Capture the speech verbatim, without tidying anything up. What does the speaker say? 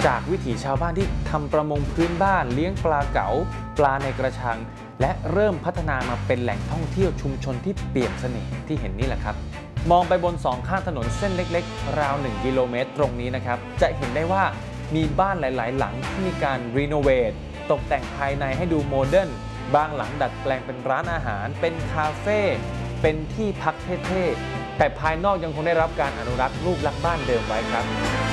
จากวิถีชาวบ้านที่ทำประมงพื้นบ้านเลี้ยงปลาเก๋าปลาในกระชังและเริ่มพัฒนามาเป็นแหล่งท่องเที่ยวชุมชนที่เปี่ยมเสน่ห์ที่เห็นนี่แหละครับมองไปบนสองข้างถนนเส้นเล็กๆราวหนึ่งกิโลเมตรตรงนี้นะครับจะเห็นได้ว่ามีบ้านหลายๆหลังที่มีการรีโนเวทตกแต่งภายในให้ดูโมเดิร์นบางหลังดัดแปลงเป็นร้านอาหารเป็นคาเฟ่เป็นที่พักเท่ๆแต่ภายนอกยังคงได้รับการอนุรักษ์รูปลักษณ์บ้านเดิมไว้ครับ